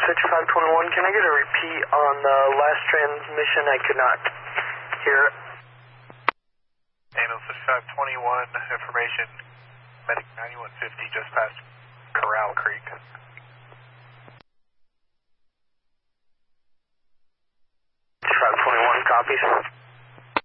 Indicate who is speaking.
Speaker 1: 6521, can I get a repeat on the last transmission? I could not hear it.
Speaker 2: Ambulance 6521, information, medic 9150 just past Corral Creek.
Speaker 1: 6521, copies.